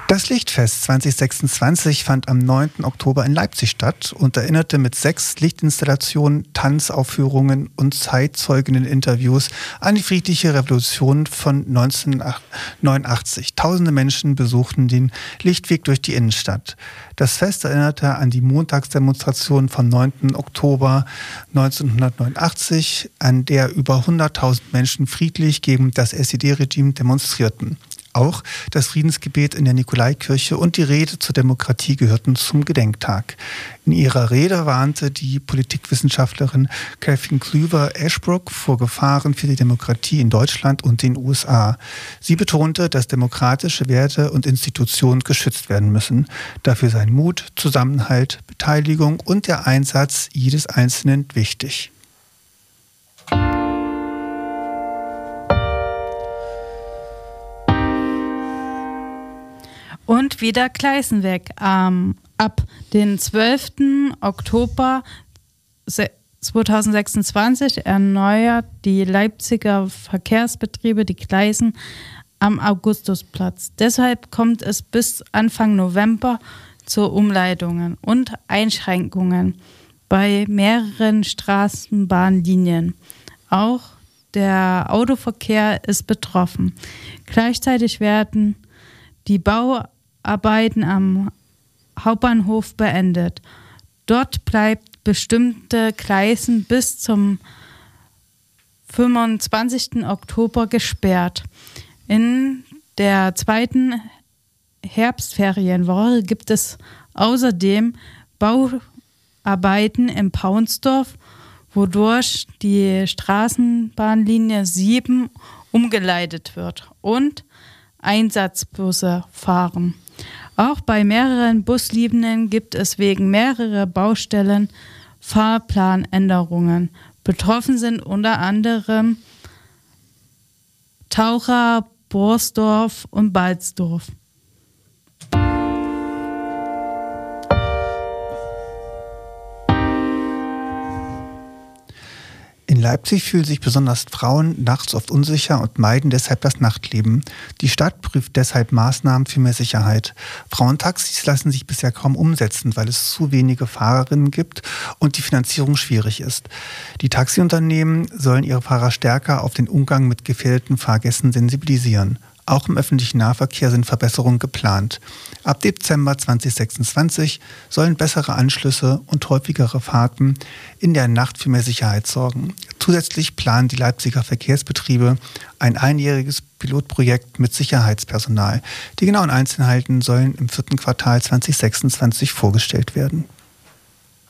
Das Lichtfest 2026 fand am 9. Oktober in Leipzig statt und erinnerte mit 6 Lichtinstallationen, Tanzaufführungen und Zeitzeugeninterviews an die friedliche Revolution von 1989. Tausende Menschen besuchten den Lichtweg durch die Innenstadt. Das Fest erinnerte an die Montagsdemonstration vom 9. Oktober 1989, an der über 100.000 Menschen friedlich gegen das SED-Regime demonstrierten. Auch das Friedensgebet in der Nikolaikirche und die Rede zur Demokratie gehörten zum Gedenktag. In ihrer Rede warnte die Politikwissenschaftlerin Catherine Kluwer-Ashbrook vor Gefahren für die Demokratie in Deutschland und den USA. Sie betonte, dass demokratische Werte und Institutionen geschützt werden müssen. Dafür seien Mut, Zusammenhalt, Beteiligung und der Einsatz jedes Einzelnen wichtig. Und wieder Gleisen weg. Ab den 12. Oktober 2026 erneuert die Leipziger Verkehrsbetriebe die Gleisen am Augustusplatz. Deshalb kommt es bis Anfang November zu Umleitungen und Einschränkungen bei mehreren Straßenbahnlinien. Auch der Autoverkehr ist betroffen. Gleichzeitig werden die Bauarbeiten am Hauptbahnhof beendet. Dort bleibt bestimmte Gleisen bis zum 25. Oktober gesperrt. In der zweiten Herbstferienwoche gibt es außerdem Bauarbeiten in Paunsdorf, wodurch die Straßenbahnlinie 7 umgeleitet wird und Einsatzbusse fahren. Auch bei mehreren Buslinien gibt es wegen mehrerer Baustellen Fahrplanänderungen. Betroffen sind unter anderem Taucher, Borsdorf und Balsdorf. In Leipzig fühlen sich besonders Frauen nachts oft unsicher und meiden deshalb das Nachtleben. Die Stadt prüft deshalb Maßnahmen für mehr Sicherheit. Frauentaxis lassen sich bisher kaum umsetzen, weil es zu wenige Fahrerinnen gibt und die Finanzierung schwierig ist. Die Taxiunternehmen sollen ihre Fahrer stärker auf den Umgang mit gefährdeten Fahrgästen sensibilisieren. Auch im öffentlichen Nahverkehr sind Verbesserungen geplant. Ab Dezember 2026 sollen bessere Anschlüsse und häufigere Fahrten in der Nacht für mehr Sicherheit sorgen. Zusätzlich planen die Leipziger Verkehrsbetriebe ein einjähriges Pilotprojekt mit Sicherheitspersonal. Die genauen Einzelheiten sollen im 4. Quartal 2026 vorgestellt werden.